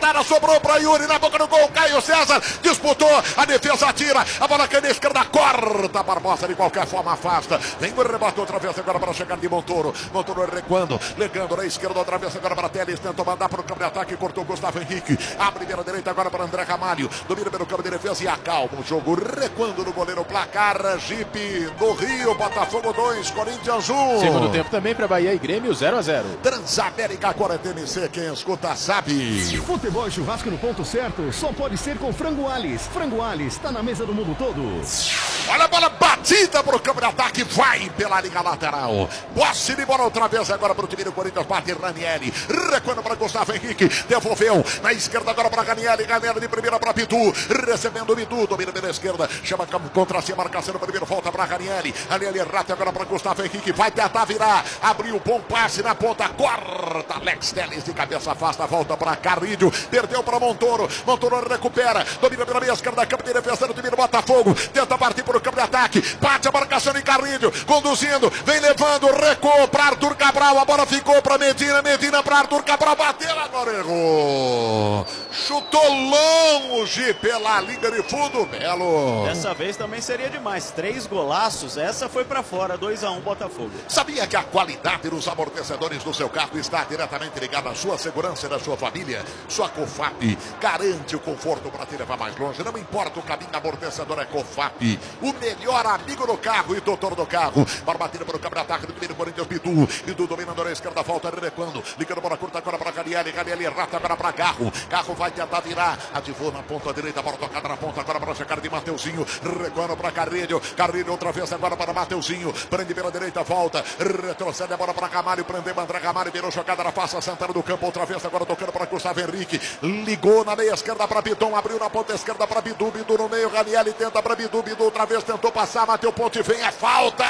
levantada, sobrou para Yuri, na boca do gol, Caio César, disputou, a defesa atira, a bola cai na esquerda, corta, Barbosa de qualquer forma afasta, vem o rebate outra vez agora para chegar de Montoro recuando, ligando na esquerda outra vez agora para Teles, tentou mandar para o campo de ataque, cortou Gustavo Henrique, abre pela direita agora para André Ramalho, domina pelo campo de defesa e acalma o jogo, recuando no goleiro, placar, Jipe do Rio, Botafogo 2, Corinthians 1. Segundo tempo também para Bahia e Grêmio 0-0. Transamérica 40 MC, quem escuta sabe. Futebol e churrasco no ponto certo só pode ser com Frango Alis. Frango Alis está na mesa do mundo todo. Olha a bola batida para o campo de ataque, vai pela linha lateral. Posse de bola outra vez agora para o time do Corinthians, bate Ranieri, recuando para Gustavo Henrique, devolveu na esquerda agora para Ranieri de primeira para Pitu, recebendo o Pitu, domina pela esquerda, chama contra si, marcação no primeiro, volta para Ranieri rata agora para Gustavo Henrique, vai tentar virar, abriu bom passe na ponta, corta, Alex Telles de cabeça afasta, volta para Carrilho, perdeu para Montoro recupera, domina pela meia esquerda, campo de defesa do time do Botafogo, tenta partir para o campo de ataque, bate a marcação em Carrilho, conduzindo, vem levando, recuou para Arthur Cabral, a bola ficou para Medina para Arthur Cabral, bateu, agora errou, chutou longe pela linha de fundo, Belo. Dessa vez também seria demais, 3 golaços, essa foi para fora, 2-1 Botafogo. Sabia que a qualidade dos amortecedores do seu carro está diretamente ligada à sua segurança e da sua família? Sua Cofap garante o conforto para te levar mais longe, não importa o caminho, amortecedor é Cofap, o melhor amigo do carro e doutor do carro, para bater para o campo de ataque do time do Corinthians, Pitu dominando na esquerda, volta recuando, ligando para curta agora para Ranieri rata agora para Carro vai tentar virar, ativou na ponta direita, bola tocada na ponta agora para chegar de Mateuzinho, recuando para Carrilho outra vez agora para Mateuzinho, prende pela direita, volta, retrocede a bola para Camalho, prendeu André Camalho, virou jogada na face central do campo, outra vez agora tocando para Gustavo Henrique, ligou na meia esquerda para Piton, abriu na ponta esquerda para Bidu no meio, Ranieri tenta para Bidu outra vez tentou passar, Mateu Ponte vem, é falta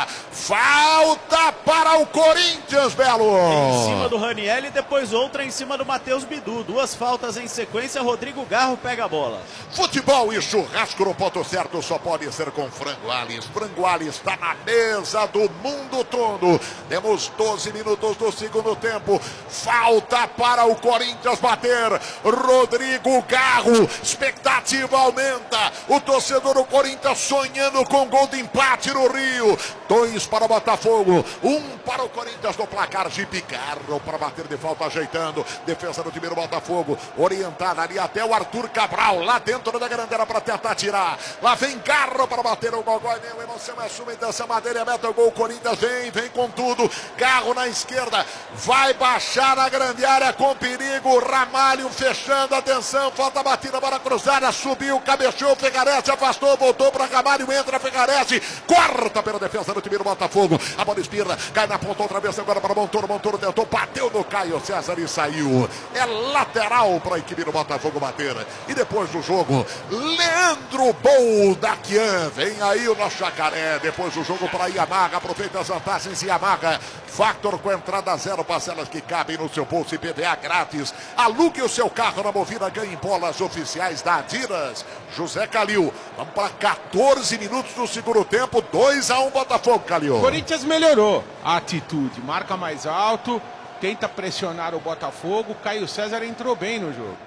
para o Corinthians, Belo. Em cima do Ranieri, depois outra em cima do Matheus Bidu, 2 faltas em sequência, Rodrigo Garro pega a bola. Futebol e churrasco no ponto certo só pode ser com Frango Alis. Frango Alis está na mesa do mundo todo. Temos 12 minutos do segundo tempo. Falta para o Corinthians bater. Rodrigo Garro. Expectativa aumenta. O torcedor do Corinthians sonhando com gol de empate no Rio. 2 para o Botafogo. 1 para o Corinthians no placar. Jipe Garro para bater de falta, ajeitando. Defesa do time do Botafogo. Orientada ali até o Arthur Cabral. Lá dentro da grandeira para tentar tirar. Lá vem Garro para bater o gol. A emoção é suma, intenção, madeira, meta o gol. Corinthians vem com tudo. Garro na esquerda. Vai baixar na grande área com perigo. Ramalho fechando. Atenção. Falta batida, bola cruzada. Subiu, cabeceou. Fegarese afastou. Voltou para Ramalho. Entra Fegarese. Corta pela defesa do time do Botafogo. A bola espirra. Cai na ponta outra vez agora para Montoro. Montoro tentou. Bateu no Caio César e saiu. É lateral para a equipe do Botafogo bater. E depois do jogo, Leandro Boldaquian. Vem aí o nosso Jacaré. Depois do jogo para Yamaha. Aproveita as vantagens Yamaha. Factor com entrada zero. Parcelas que cabem no seu bolso e PVA grátis. Alugue o seu carro na Movida. Ganhe bolas oficiais da Adidas. José Calil. Vamos para 14 minutos do segundo tempo. 2-1 Botafogo, Calil. Corinthians melhorou a atitude. Marca mais alto. Tenta pressionar o Botafogo. Caio César entrou bem no jogo.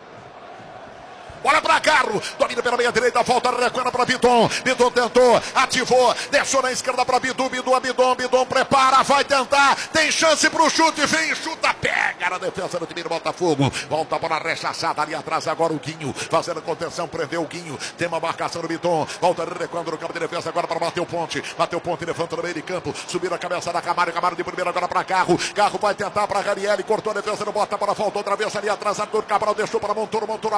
Bola para Carro, domina pela meia direita, volta, recuando para Bidon. Bidon tentou, ativou, deixou na esquerda para Bidon prepara, vai tentar, tem chance para o chute, vem, chuta, pega na defesa do time do Botafogo. Volta a bola rechaçada ali atrás, agora o Guinho, fazendo contenção, prendeu o Guinho, tem uma marcação do Bidon, volta recuando no campo de defesa agora para Mateu Ponte, levanta no meio de campo, subiu a cabeça da Camargo de primeira agora para Carro vai tentar para Ranieri, cortou a defesa do Bota, a bola voltou outra vez ali atrás, Arthur Cabral deixou para Montoro